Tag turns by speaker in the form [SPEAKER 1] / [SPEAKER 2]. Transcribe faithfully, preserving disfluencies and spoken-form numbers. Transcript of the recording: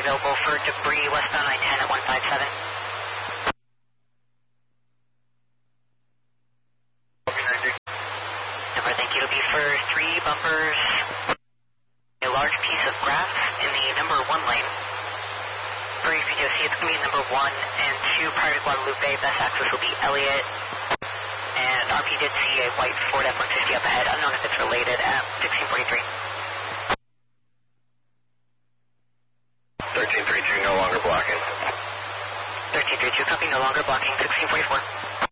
[SPEAKER 1] available for debris westbound I ten at one five seven. Number, thank you. It'll be for three bumpers, a large piece of grass in the number one lane. For E P G O C, it's going to be number one and two prior to Guadalupe. Best access will be Elliott. And R P did see a white Ford F one fifty up ahead, unknown if it's related, at sixteen forty-three.
[SPEAKER 2] thirteen thirty-two, no longer blocking.
[SPEAKER 1] thirteen thirty-two, copy, no longer blocking, sixteen forty-four.